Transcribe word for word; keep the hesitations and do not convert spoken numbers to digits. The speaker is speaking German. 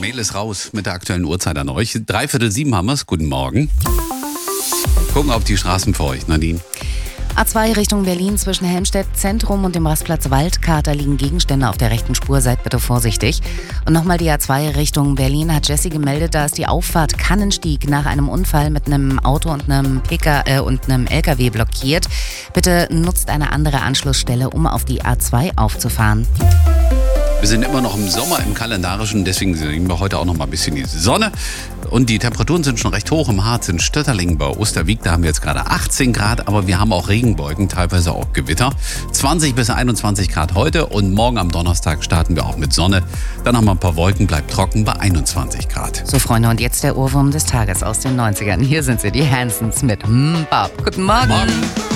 Mail ist raus mit der aktuellen Uhrzeit an euch. Dreiviertel sieben haben wir es. Guten Morgen. Gucken auf die Straßen für euch, Nadine. A zwei Richtung Berlin zwischen Helmstedt Zentrum und dem Rastplatz Waldkater liegen Gegenstände auf der rechten Spur. Seid bitte vorsichtig. Und nochmal die A zwei Richtung Berlin hat Jessie gemeldet, da ist die Auffahrt Kannenstieg nach einem Unfall mit einem Auto und einem P K äh, und einem L K W blockiert. Bitte nutzt eine andere Anschlussstelle, um auf die A zwei aufzufahren. Wir sind immer noch im Sommer, im Kalendarischen, deswegen sehen wir heute auch noch mal ein bisschen die Sonne. Und die Temperaturen sind schon recht hoch. Im Harz, in Stötterling, bei Osterwieck, da haben wir jetzt gerade achtzehn Grad, aber wir haben auch Regenwolken, teilweise auch Gewitter. zwanzig bis einundzwanzig Grad heute und morgen am Donnerstag starten wir auch mit Sonne. Dann noch mal ein paar Wolken, bleibt trocken bei einundzwanzig Grad. So Freunde, und jetzt der Ohrwurm des Tages aus den neunzigern. Hier sind sie, die Hansons mit Mbab. Guten Morgen. Morgen.